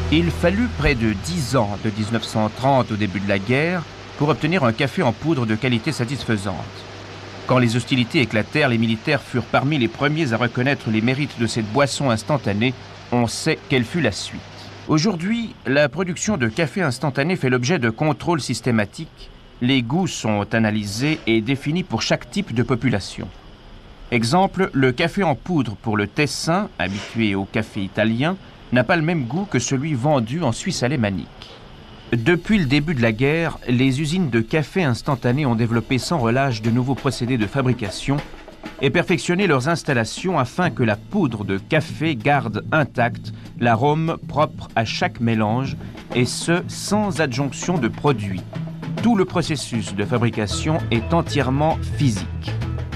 Il fallut près de 10 ans, de 1930 au début de la guerre, pour obtenir un café en poudre de qualité satisfaisante. Quand les hostilités éclatèrent, les militaires furent parmi les premiers à reconnaître les mérites de cette boisson instantanée. On sait quelle fut la suite. Aujourd'hui, la production de café instantané fait l'objet de contrôles systématiques. Les goûts sont analysés et définis pour chaque type de population. Exemple, le café en poudre pour le Tessin, habitué au café italien, n'a pas le même goût que celui vendu en Suisse alémanique. Depuis le début de la guerre, les usines de café instantané ont développé sans relâche de nouveaux procédés de fabrication et perfectionné leurs installations afin que la poudre de café garde intact l'arôme propre à chaque mélange, et ce, sans adjonction de produits. Tout le processus de fabrication est entièrement physique.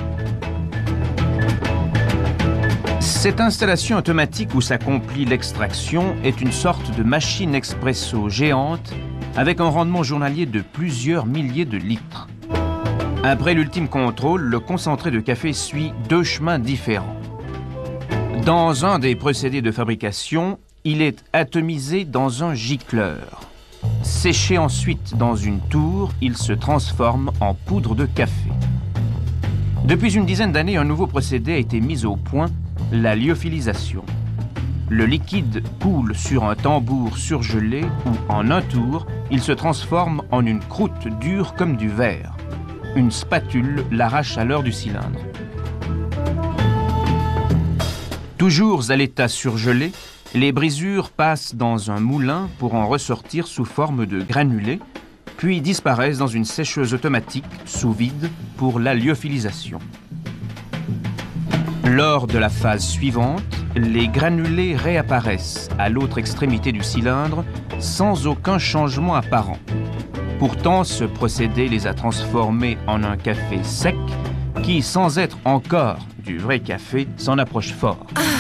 Cette installation automatique où s'accomplit l'extraction est une sorte de machine expresso géante avec un rendement journalier de plusieurs milliers de litres. Après l'ultime contrôle, le concentré de café suit 2 chemins différents. Dans un des procédés de fabrication, il est atomisé dans un gicleur. Séché ensuite dans une tour, il se transforme en poudre de café. Depuis une dizaine d'années, un nouveau procédé a été mis au point, la lyophilisation. Le liquide coule sur un tambour surgelé où, en un tour, il se transforme en une croûte dure comme du verre. Une spatule l'arrache à l'heure du cylindre. Toujours à l'état surgelé, les brisures passent dans un moulin pour en ressortir sous forme de granulés, puis disparaissent dans une sécheuse automatique sous vide pour la lyophilisation. Lors de la phase suivante, les granulés réapparaissent à l'autre extrémité du cylindre sans aucun changement apparent. Pourtant, ce procédé les a transformés en un café sec qui, sans être encore du vrai café, s'en approche fort.